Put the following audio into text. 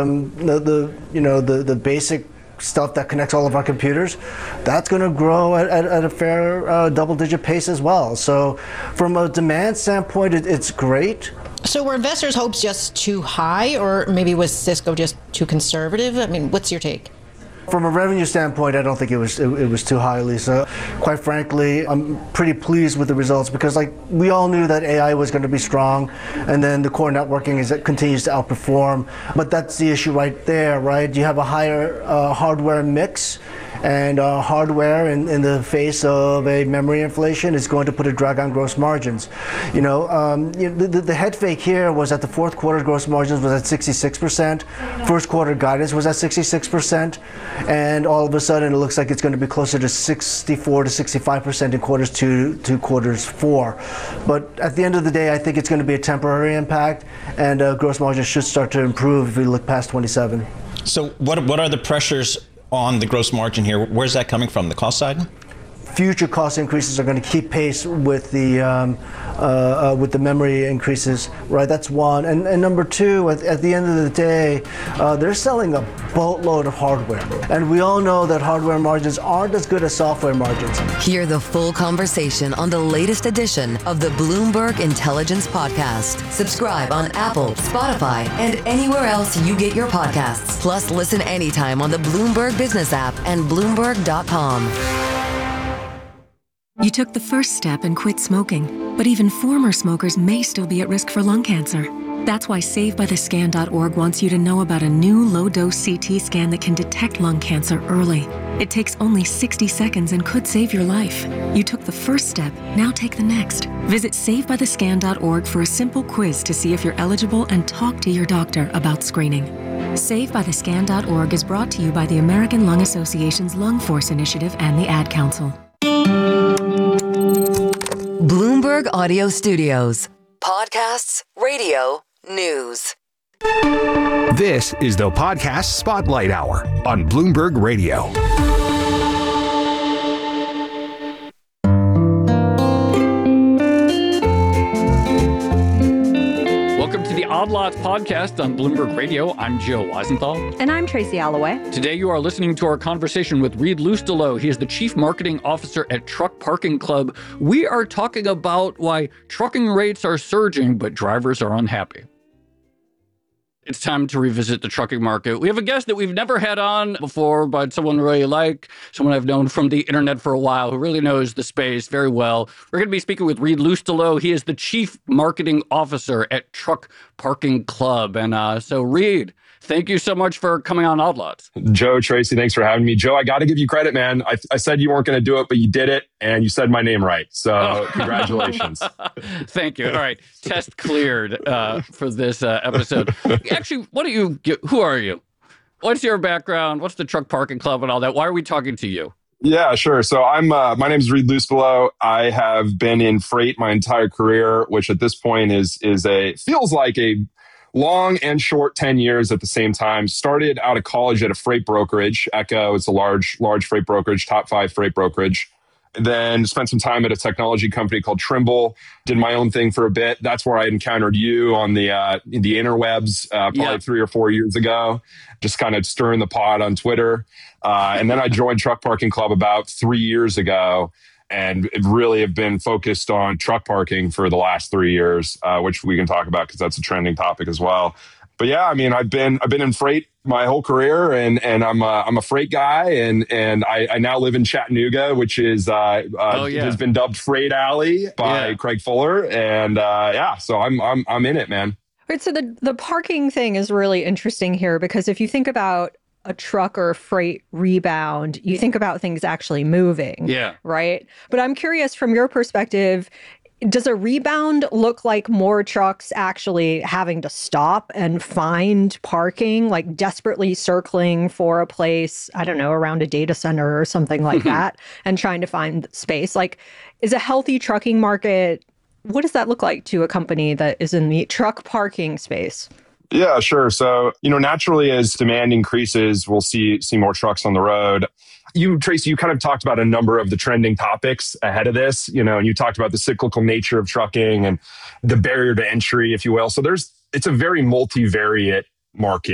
the basic stuff that connects all of our computers, that's going to grow at a fair double-digit pace as well. So from a demand standpoint, it's great. So were investors' hopes just too high, or maybe was Cisco just too conservative? I mean, what's your take? From a revenue standpoint, I don't think it was too high, Lisa. Quite frankly, I'm pretty pleased with the results because, like, we all knew that AI was going to be strong, and then the core networking continues to outperform. But that's the issue right there, right? You have a higher hardware mix, and hardware in the face of a memory inflation is going to put a drag on gross margins. The head fake here was that the fourth quarter gross margins was at 66%, first quarter guidance was at 66%, and all of a sudden it looks like it's going to be closer to 64 to 65% in quarters two to quarters four. But at the end of the day, I think it's going to be a temporary impact, and gross margins should start to improve if we look past 27. So what are the pressures on the gross margin here? Where's that coming from? The cost side? Future cost increases are going to keep pace with the memory increases, right? That's one. And number two, at the end of the day, they're selling a boatload of hardware. And we all know that hardware margins aren't as good as software margins. Hear the full conversation on the latest edition of the Bloomberg Intelligence Podcast. Subscribe on Apple, Spotify, and anywhere else you get your podcasts. Plus, listen anytime on the Bloomberg Business app and Bloomberg.com. You took the first step and quit smoking, but even former smokers may still be at risk for lung cancer. That's why SaveByTheScan.org wants you to know about a new low-dose CT scan that can detect lung cancer early. It takes only 60 seconds and could save your life. You took the first step, now take the next. Visit SaveByTheScan.org for a simple quiz to see if you're eligible and talk to your doctor about screening. SaveByTheScan.org is brought to you by the American Lung Association's Lung Force Initiative and the Ad Council. Bloomberg Audio Studios. Podcasts, radio, news. This is the Podcast Spotlight Hour on Bloomberg Radio. Welcome to the Odd Lots podcast on Bloomberg Radio. I'm Joe Weisenthal. And I'm Tracy Alloway. Today you are listening to our conversation with Reed Lustelow. He is the Chief Marketing Officer at Truck Parking Club. We are talking about why trucking rates are surging, but drivers are unhappy. It's time to revisit the trucking market. We have a guest that we've never had on before, but someone we really like, someone I've known from the internet for a while who really knows the space very well. We're going to be speaking with Reed Lustelow. He is the Chief Marketing Officer at Truck Parking Club. And so, Reed, thank you so much for coming on Odd Lots. Joe, Tracy, thanks for having me. Joe, I got to give you credit, man. I said you weren't going to do it, but you did it, and you said my name right. So congratulations. Thank you. All right. Test cleared for this episode. Actually, who are you? What's your background? What's the Truck Parking Club and all that? Why are we talking to you? Yeah, sure. So my name is Reed Lustelow. I have been in freight my entire career, which at this point feels like a long and short 10 years at the same time. Started out of college at a freight brokerage, Echo. It's a large freight brokerage, top 5 freight brokerage. Then spent some time at a technology company called Trimble. Did my own thing for a bit. That's where I encountered you on the interwebs probably 3 or 4 years ago. Just kind of stirring the pot on Twitter. And then I joined Truck Parking Club about 3 years ago. And really have been focused on truck parking for the last 3 years, which we can talk about because that's a trending topic as well. But yeah, I mean, I've been in freight my whole career, and I'm a freight guy, and I now live in Chattanooga, which is has been dubbed Freight Alley by Craig Fuller, and so I'm in it, man. Right, so the parking thing is really interesting here because if you think about a truck or a freight rebound, you think about things actually moving. Yeah. Right. But I'm curious from your perspective, does a rebound look like more trucks actually having to stop and find parking, like desperately circling for a place, I don't know, around a data center or something like that, and trying to find space? Like, is a healthy trucking market, what does that look like to a company that is in the truck parking space? Yeah, sure. So, naturally as demand increases, we'll see more trucks on the road. Tracy, you kind of talked about a number of the trending topics ahead of this, and you talked about the cyclical nature of trucking and the barrier to entry, if you will. So it's a very multivariate market.